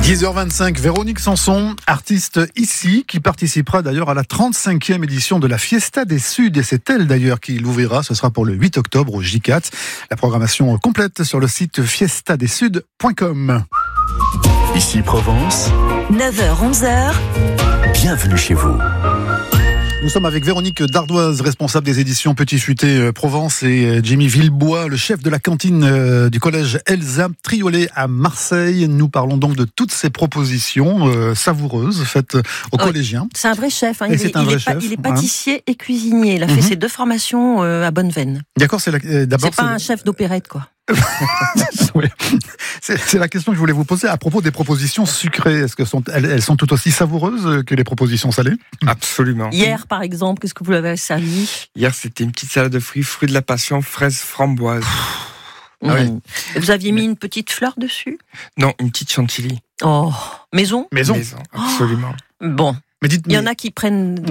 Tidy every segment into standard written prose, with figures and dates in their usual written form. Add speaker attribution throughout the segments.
Speaker 1: 10h25, Véronique Sanson, artiste ici, qui participera d'ailleurs à la 35e édition de la Fiesta des Suds. Et c'est elle d'ailleurs qui l'ouvrira, ce sera pour le 8 octobre au J4. La programmation complète sur le site fiestadessuds.com.
Speaker 2: Ici Provence,
Speaker 3: 9h-11h,
Speaker 2: bienvenue chez vous.
Speaker 1: Nous sommes avec Véronique Dardoise, responsable des éditions Petit Futé Provence, et Jimmy Villebois, le chef de la cantine du collège Elsa Triolet à Marseille. Nous parlons donc de toutes ces propositions savoureuses faites aux collégiens.
Speaker 4: C'est un vrai chef.
Speaker 1: Il est
Speaker 4: pâtissier et cuisinier. Il a fait ses deux formations à Bonneveine.
Speaker 1: D'accord,
Speaker 4: c'est pas un chef d'opérette, quoi.
Speaker 1: Oui. C'est la question que je voulais vous poser à propos des propositions sucrées. Est-ce que elles sont tout aussi savoureuses que les propositions salées ?
Speaker 5: Absolument.
Speaker 4: Hier, par exemple, qu'est-ce que vous avez servi ?
Speaker 5: Hier, c'était une petite salade de fruits de la passion, fraises, framboises.
Speaker 1: Ah oui.
Speaker 4: Vous aviez mis une petite fleur dessus ?
Speaker 5: Non, une petite chantilly.
Speaker 4: Oh, maison,
Speaker 5: absolument.
Speaker 4: Bon. Il y en a qui prennent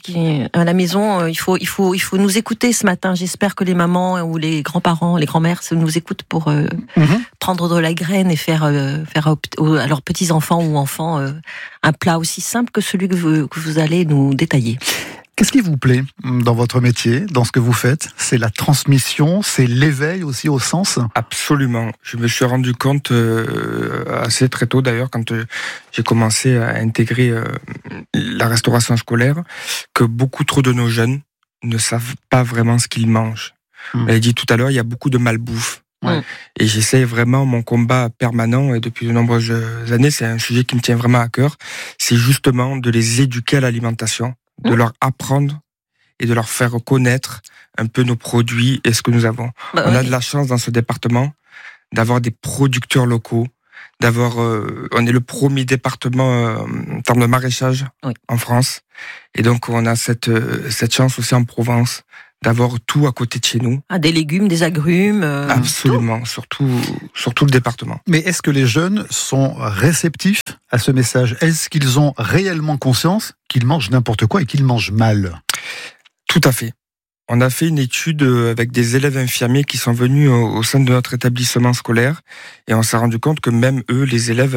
Speaker 4: à la maison. Il faut nous écouter ce matin. J'espère que les mamans ou les grands-parents, les grands-mères nous écoutent pour prendre de la graine et faire à leurs petits-enfants ou enfants un plat aussi simple que celui que vous allez nous détailler.
Speaker 1: Qu'est-ce qui vous plaît dans votre métier, dans ce que vous faites ? C'est la transmission, c'est l'éveil aussi au sens ?
Speaker 5: Absolument. Je me suis rendu compte assez très tôt d'ailleurs, quand j'ai commencé à intégrer la restauration scolaire, que beaucoup trop de nos jeunes ne savent pas vraiment ce qu'ils mangent. Vous l'avez dit tout à l'heure, il y a beaucoup de malbouffe. Ouais. Et j'essaie vraiment, mon combat permanent, et depuis de nombreuses années, c'est un sujet qui me tient vraiment à cœur, c'est justement de les éduquer à l'alimentation, de leur apprendre et de leur faire connaître un peu nos produits et ce que nous avons. On a de la chance dans ce département d'avoir des producteurs locaux, on est le premier département en termes de maraîchage en France, et donc on a cette chance aussi en Provence d'avoir tout à côté de chez nous.
Speaker 4: Des légumes, des agrumes.
Speaker 5: Absolument, surtout le département.
Speaker 1: Mais est-ce que les jeunes sont réceptifs à ce message ? Est-ce qu'ils ont réellement conscience qu'ils mangent n'importe quoi et qu'ils mangent mal ?
Speaker 5: Tout à fait. On a fait une étude avec des élèves infirmiers qui sont venus au sein de notre établissement scolaire, et on s'est rendu compte que même eux, les élèves,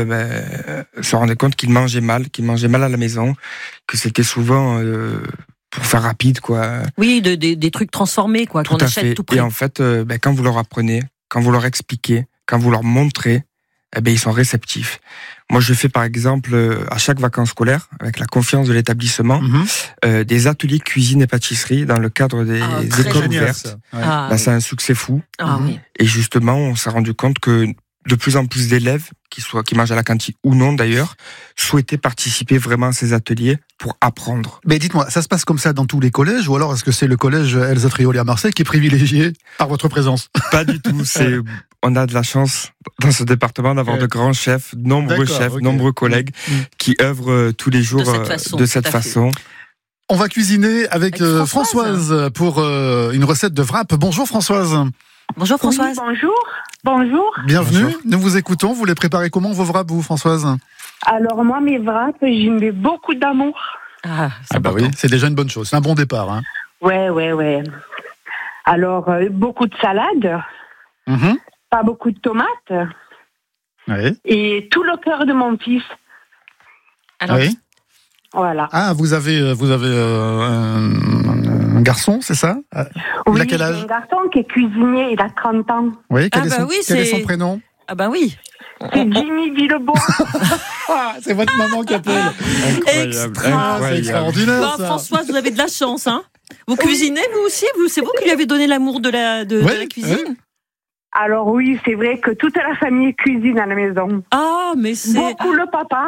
Speaker 5: se rendaient compte qu'ils mangeaient mal à la maison, que c'était souvent pour faire rapide, quoi.
Speaker 4: Oui, des trucs transformés, quoi, qu'on achète tout près.
Speaker 5: Et en fait, quand vous leur apprenez, quand vous leur expliquez, quand vous leur montrez, ils sont réceptifs. Moi, je fais par exemple, à chaque vacances scolaires, avec la confiance de l'établissement, des ateliers cuisine et pâtisserie dans le cadre des écoles ouvertes. Ouais. C'est un succès fou.
Speaker 4: Oui.
Speaker 5: Et justement, on s'est rendu compte que de plus en plus d'élèves, qui mangent à la cantine ou non d'ailleurs, souhaitaient participer vraiment à ces ateliers pour apprendre.
Speaker 1: Mais dites-moi, ça se passe comme ça dans tous les collèges, ou alors est-ce que c'est le collège Elsa Triolet à Marseille qui est privilégié par votre présence ?
Speaker 5: Pas du tout. On a de la chance dans ce département d'avoir de grands chefs, nombreux collègues qui œuvrent tous les jours de cette façon.
Speaker 1: On va cuisiner avec Françoise pour une recette de wrap. Bonjour Françoise.
Speaker 4: Bonjour Françoise.
Speaker 6: Oui, bonjour.
Speaker 1: Bienvenue.
Speaker 5: Bonjour.
Speaker 1: Nous vous écoutons. Vous les préparez comment vos wraps, vous, Françoise ?
Speaker 6: Alors moi, mes wraps, j'y mets beaucoup d'amour.
Speaker 1: Oui, c'est déjà une bonne chose. C'est un bon départ. Hein.
Speaker 6: Ouais. Alors, beaucoup de salade, pas beaucoup de tomates, et tout le cœur de mon fils.
Speaker 4: Alors,
Speaker 6: voilà.
Speaker 1: Ah, vous avez un garçon, c'est ça ?
Speaker 6: Oui,
Speaker 1: il a quel âge ?
Speaker 6: C'est un garçon qui est cuisinier, il a 30 ans.
Speaker 1: Oui, quel est son prénom ?
Speaker 4: Oui.
Speaker 6: C'est Jimmy Villebois.
Speaker 1: C'est votre maman qui appelle.
Speaker 5: Incroyable.
Speaker 1: C'est extraordinaire, ça.
Speaker 4: Françoise, vous avez de la chance, hein ? Vous cuisinez, vous aussi ? C'est vous qui lui avez donné l'amour de la cuisine ?
Speaker 6: Alors oui, c'est vrai que toute la famille cuisine à la maison.
Speaker 4: Mais c'est...
Speaker 6: Beaucoup le papa.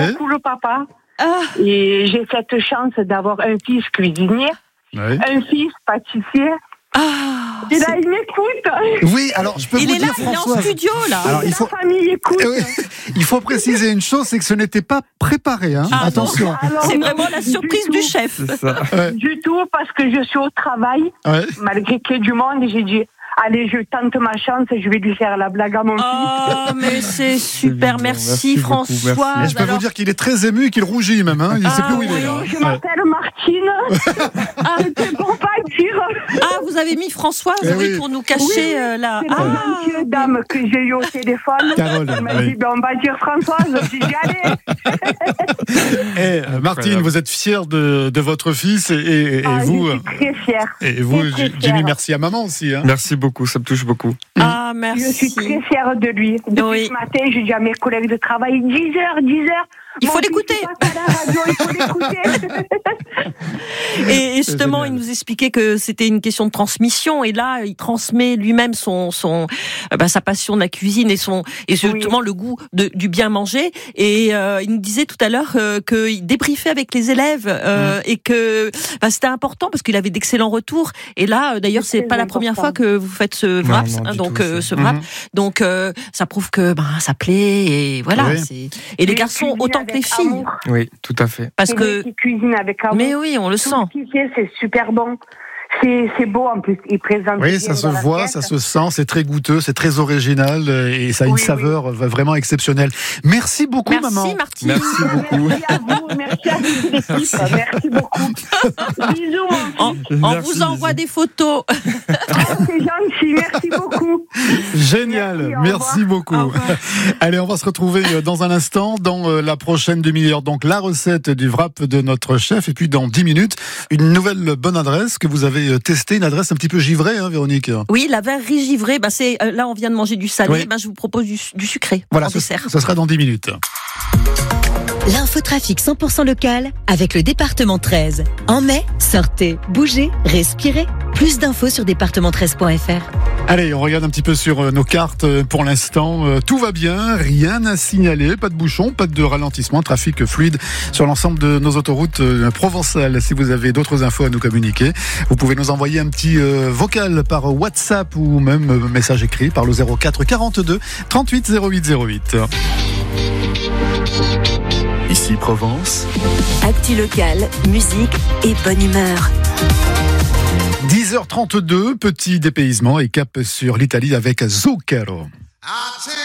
Speaker 6: Et j'ai cette chance d'avoir un fils cuisinier, un fils pâtissier. Et là, il m'écoute.
Speaker 1: Oui, alors je peux vous dire, Françoise.
Speaker 4: Il est en studio, là.
Speaker 1: Alors,
Speaker 6: la famille écoute.
Speaker 1: Il faut préciser une chose, c'est que ce n'était pas préparé. Attention.
Speaker 6: Alors,
Speaker 4: c'est vraiment la surprise du chef.
Speaker 5: C'est ça.
Speaker 6: Du tout, parce que je suis au travail, malgré qu'il y ait du monde, et j'ai dit... Allez, je tente ma chance et je vais lui faire la blague à mon fils.
Speaker 4: Mais c'est super, merci Françoise.
Speaker 1: Et je peux vous dire qu'il est très ému et qu'il rougit même. Il ne sait plus où il est.
Speaker 6: Je m'appelle Martine. C'est bon, pas mentir.
Speaker 4: Ah, vous avez mis Françoise pour nous cacher la...
Speaker 6: C'est la dame que j'ai eu au téléphone.
Speaker 1: Carole,
Speaker 6: elle m'a dit, on va dire Françoise, j'y allais.
Speaker 1: Martine, vous êtes fière de votre fils et vous...
Speaker 6: Je suis très fière.
Speaker 1: Et vous, Jimmy, merci à maman aussi. Hein.
Speaker 5: Merci beaucoup, ça me touche beaucoup.
Speaker 4: Ah, merci.
Speaker 6: Je suis très fière de lui. Depuis ce matin, j'ai dit à mes collègues de travail, 10h.
Speaker 4: Il faut l'écouter.
Speaker 6: Il faut l'écouter.
Speaker 4: Et justement, il nous expliquait que c'était une question de transmission. Et là, il transmet lui-même sa passion de la cuisine et justement le goût du bien manger. Et il nous disait tout à l'heure qu'il débriefait avec les élèves et que c'était important parce qu'il avait d'excellents retours. Et là, d'ailleurs, c'est pas la première fois que vous faites ce wrap, ce wrap. Donc, ça prouve que ça plaît. Et voilà.
Speaker 1: Oui.
Speaker 4: Et les garçons autant que les filles.
Speaker 6: Amour.
Speaker 5: Oui, tout à fait.
Speaker 4: Parce que
Speaker 6: qui cuisine avec amour.
Speaker 4: Mais oui, on le sent.
Speaker 6: Tout ce qu'il fait, c'est super bon. C'est beau en plus. Il présente.
Speaker 1: Oui, ça se voit, ça se sent. C'est très goûteux, c'est très original et ça a une saveur vraiment exceptionnelle. Merci beaucoup, maman.
Speaker 4: Merci, Martine.
Speaker 5: Merci beaucoup.
Speaker 6: Merci à vous, merci à toute l'équipe. Merci beaucoup. Bisous, mon fils.
Speaker 4: On vous envoie des photos.
Speaker 6: C'est gentil, merci beaucoup.
Speaker 1: Génial, merci beaucoup. Allez, on va se retrouver dans un instant, dans la prochaine demi-heure. Donc, la recette du wrap de notre chef. Et puis, dans 10 minutes, une nouvelle bonne adresse que vous avez testée, une adresse un petit peu givrée, hein, Véronique.
Speaker 4: Oui, la verrerie givrée. Là, on vient de manger du salé. Oui. Je vous propose du sucré.
Speaker 1: Voilà,
Speaker 4: en dessert.
Speaker 1: Ça sera dans 10 minutes.
Speaker 3: L'infotrafic 100% local avec le département 13. En mai, sortez, bougez, respirez. Plus d'infos sur département13.fr.
Speaker 1: Allez, on regarde un petit peu sur nos cartes pour l'instant. Tout va bien, rien à signaler, pas de bouchons, pas de ralentissement, trafic fluide sur l'ensemble de nos autoroutes provençales. Si vous avez d'autres infos à nous communiquer, vous pouvez nous envoyer un petit vocal par WhatsApp ou même message écrit par le 04 42 38 08 08.
Speaker 2: Ici Provence.
Speaker 3: Actu local, musique et bonne humeur.
Speaker 1: 10h32, petit dépaysement et cap sur l'Italie avec Zucchero.